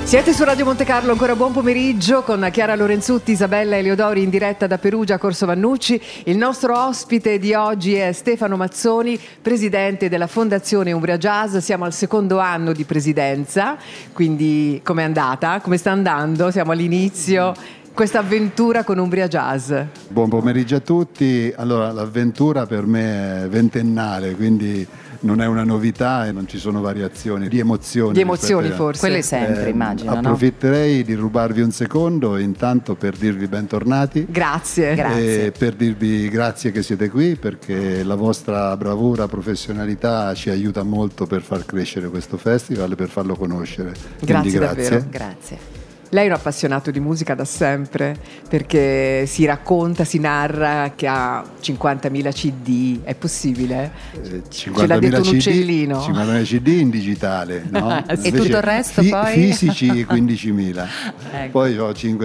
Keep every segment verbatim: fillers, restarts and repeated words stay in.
Siete su Radio Monte Carlo, ancora buon pomeriggio con Chiara Lorenzutti, Isabella Eliodori in diretta da Perugia, Corso Vannucci. Il nostro ospite di oggi è Stefano Mazzoni, presidente della Fondazione Umbria Jazz. Siamo al secondo anno di presidenza, quindi com'è andata? Come sta andando? Siamo all'inizio. Questa avventura con Umbria Jazz. Buon pomeriggio a tutti. Allora, l'avventura per me è ventennale, quindi non è una novità e non ci sono variazioni di emozioni. Di emozioni a... forse. Quelle sempre, eh, immagino. Approfitterei no? di rubarvi un secondo intanto per dirvi bentornati. Grazie. E grazie. per dirvi grazie che siete qui, perché la vostra bravura, professionalità ci aiuta molto per far crescere questo festival e per farlo conoscere. Grazie, quindi grazie. davvero. Grazie. Lei è un appassionato di musica da sempre, perché si racconta, si narra che ha cinquantamila C D, è possibile? Eh, Ce l'ha detto un C D, uccellino. cinquantamila C D in digitale, no? E tutto il resto fi- poi? Fisici quindicimila, Ecco. Poi ho cinque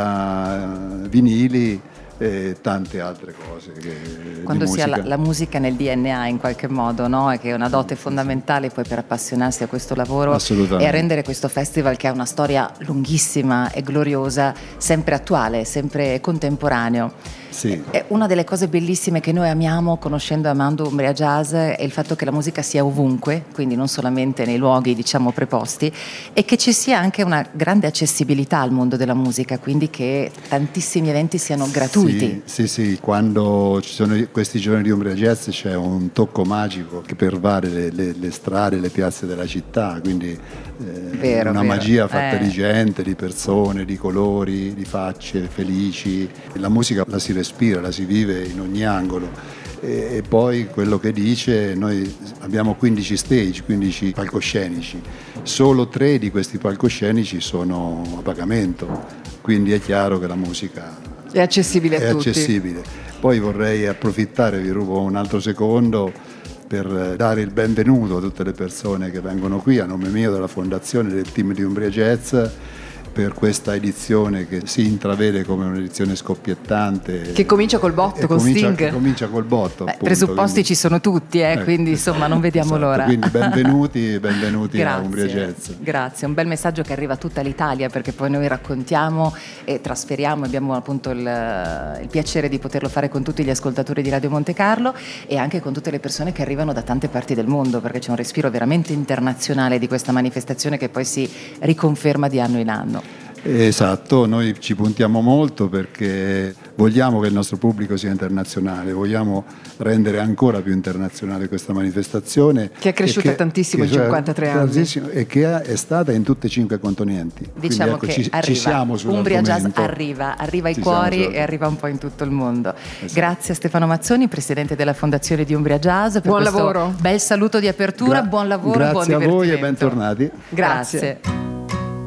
seimila vinili e tante altre cose che, Quando di si ha musica. la, la musica nel D N A in qualche modo, no? E che è una dote fondamentale poi per appassionarsi a questo lavoro e a rendere questo festival, che ha una storia lunghissima e gloriosa, sempre attuale, sempre contemporaneo. Sì. È una delle cose bellissime che noi amiamo conoscendo e amando Umbria Jazz è il fatto che la musica sia ovunque, quindi non solamente nei luoghi diciamo preposti, e che ci sia anche una grande accessibilità al mondo della musica, quindi che tantissimi eventi siano gratuiti. Sì, sì, sì. Quando ci sono questi giorni di Umbria Jazz c'è un tocco magico che pervade le, le, le strade, le piazze della città, quindi eh, vero, una vero. magia fatta Eh. di gente, di persone, di colori, di facce felici. La musica la si respira, la si vive in ogni angolo. E, e poi quello che dice, noi abbiamo quindici stage, quindici palcoscenici, solo tre di questi palcoscenici sono a pagamento, quindi è chiaro che la musica È accessibile a è tutti. accessibile. Poi vorrei approfittare, vi rubo un altro secondo, per dare il benvenuto a tutte le persone che vengono qui a nome mio, della fondazione, del team di Umbria Jazz, per questa edizione che si intravede come un'edizione scoppiettante. Che comincia col botto, con comincia, Sting. Che comincia col botto. Beh, appunto, presupposti quindi, ci sono tutti, eh, ecco, quindi insomma non vediamo esatto, l'ora. Quindi benvenuti, benvenuti a Grazie, Umbria Jazz. grazie, un bel messaggio che arriva a tutta l'Italia, perché poi noi raccontiamo e trasferiamo, abbiamo appunto il, il piacere di poterlo fare con tutti gli ascoltatori di Radio Monte Carlo e anche con tutte le persone che arrivano da tante parti del mondo, perché c'è un respiro veramente internazionale di questa manifestazione che poi si riconferma di anno in anno. Esatto, noi ci puntiamo molto perché vogliamo che il nostro pubblico sia internazionale, vogliamo rendere ancora più internazionale questa manifestazione. Che è cresciuta che, tantissimo che in cinquantatré anni. E che è stata in tutti e cinque i continenti. Diciamo Quindi, ecco, che ci, arriva, ci siamo Umbria Jazz sull'argomento. arriva, arriva ai Ci cuori siamo e arriva un po' in tutto il mondo. Esatto. Grazie a Stefano Mazzoni, presidente della Fondazione di Umbria Jazz, per Buon questo lavoro. bel saluto di apertura, Gra- buon lavoro e buon Grazie a voi e divertimento. bentornati. Grazie. Grazie.